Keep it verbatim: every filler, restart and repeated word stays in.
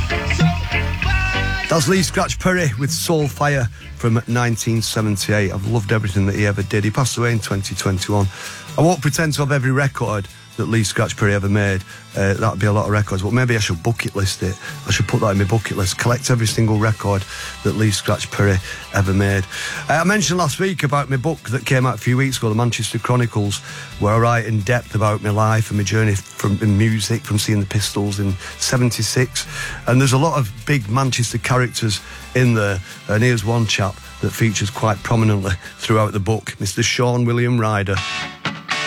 That's Lee Scratch Perry with Soul Fire from nineteen seventy-eight. I've loved everything that he ever did. He passed away in twenty twenty-one. I won't pretend to have every record that Lee Scratch Perry ever made. Uh, that would be a lot of records, but maybe I should bucket list it. I should put that in my bucket list. Collect every single record that Lee Scratch Perry ever made. Uh, I mentioned last week about my book that came out a few weeks ago, The Manchester Chronicles, where I write in depth about my life and my journey from in music, from seeing the Pistols in seventy-six. And there's a lot of big Manchester characters in there. And here's one chap that features quite prominently throughout the book, Mister Sean William Ryder.